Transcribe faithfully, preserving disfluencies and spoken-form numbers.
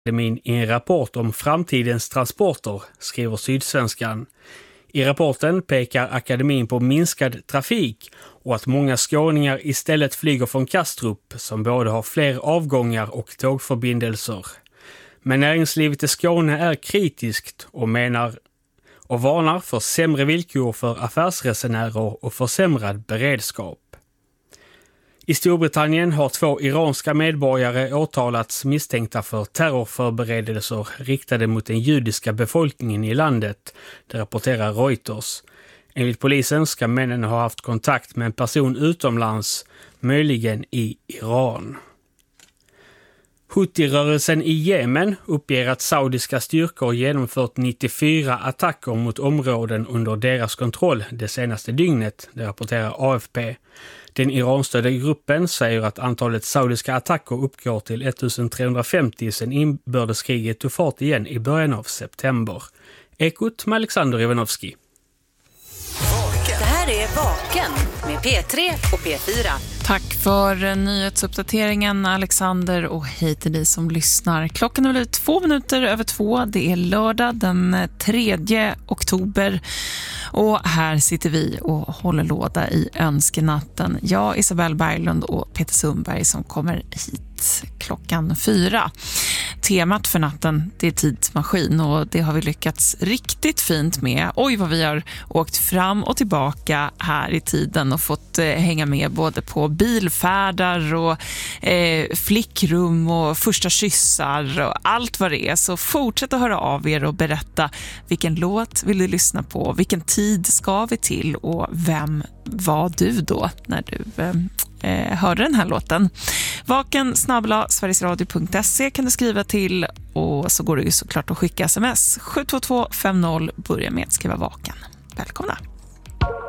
i en rapport om framtidens transporter, skriver Sydsvenskan. I rapporten pekar akademin på minskad trafik och att många skåningar istället flyger från Kastrup som både har fler avgångar och tågförbindelser. Men näringslivet i Skåne är kritiskt och menar och varnar för sämre villkor för affärsresenärer och försämrad beredskap. I Storbritannien har två iranska medborgare åtalats misstänkta för terrorförberedelser riktade mot den judiska befolkningen i landet, det rapporterar Reuters. Enligt polisen ska männen ha haft kontakt med en person utomlands, möjligen i Iran. Houthi-rörelsen i Jemen uppger att saudiska styrkor genomfört nittiofyra attacker mot områden under deras kontroll det senaste dygnet, det rapporterar A F P. Den iranstödda gruppen säger att antalet saudiska attacker uppgår till ettusentrehundrafemtio sedan inbördeskriget tog fart igen i början av september. Ekot med Alexander Ivanovski. Det här är Vaken med P tre och P fyra. Tack för nyhetsuppdateringen, Alexander, och hej till dig som lyssnar. Klockan är blivit två minuter över två. Det är lördag den tredje oktober och här sitter vi och håller låda i önskenatten. Jag, Isabel Berglund och Peter Sundberg som kommer hit klockan fyra. Temat för natten, det är tidsmaskin och det har vi lyckats riktigt fint med. Oj vad vi har åkt fram och tillbaka här i tiden och fått eh, hänga med både på bilfärdar och eh, flickrum och första kyssar och allt vad det är. Så fortsätt att höra av er och berätta vilken låt vill du lyssna på, vilken tid ska vi till och vem var du då när du eh, eh, hörde den här låten. Vaken snabbla sverigesradio punkt se kan du skriva till och så går det ju såklart att skicka sms. sju två två fem noll, börja med att skriva vaken. Välkomna!